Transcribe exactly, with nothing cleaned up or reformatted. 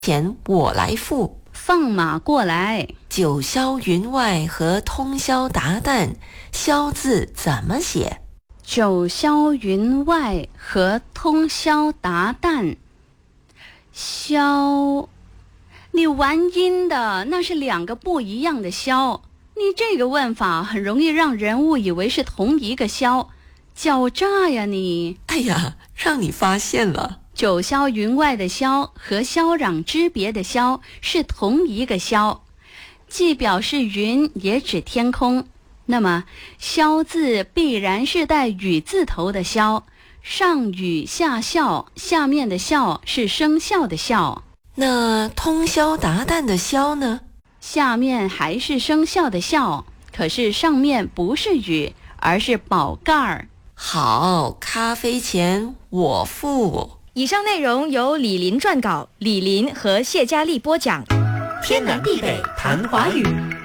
钱我来付， 放马过来。 九霄云外和通宵达旦，霄字怎么写？ 九霄云外和通宵达旦，霄，你玩音的，那是两个不一样的霄。你这个问法很容易让人误以为是同一个霄，狡诈呀你！ 哎呀，让你发现了。 九霄云外的霄和霄壤之别的霄是同一个霄，既表示云，也指天空。那么霄字必然是带雨字头的霄，上雨下效，下面的效是生肖的肖。 那通宵达旦的宵呢？ 下面还是生肖的肖，可是上面不是雨，而是宝盖儿。 好，咖啡钱我付。 以上内容由李林撰稿，李林和谢佳丽播讲。 天南地北谈华语。